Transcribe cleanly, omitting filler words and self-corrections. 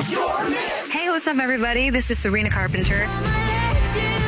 Hey, what's up, everybody? This is Sabrina Carpenter.